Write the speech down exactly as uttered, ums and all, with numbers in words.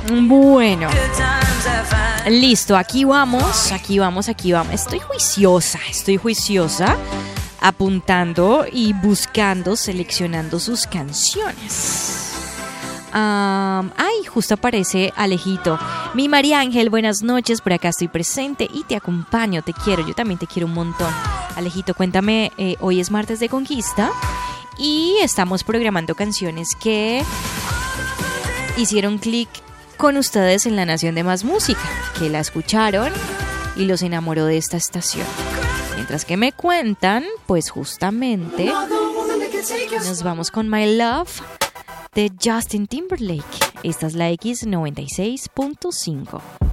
Bueno, listo, aquí vamos, aquí vamos, aquí vamos. Estoy juiciosa, estoy juiciosa, apuntando y buscando, seleccionando sus canciones. Um, ay, justo aparece Alejito. Mi María Ángel, buenas noches, por acá estoy presente y te acompaño, te quiero, yo también te quiero un montón. Alejito, cuéntame, eh, hoy es martes de conquista y estamos programando canciones que hicieron clic con ustedes en La Nación de Más Música, que la escucharon y los enamoró de esta estación. Mientras que me cuentan, pues justamente nos vamos con My Love de Justin Timberlake. Esta es la X noventa y seis punto cinco.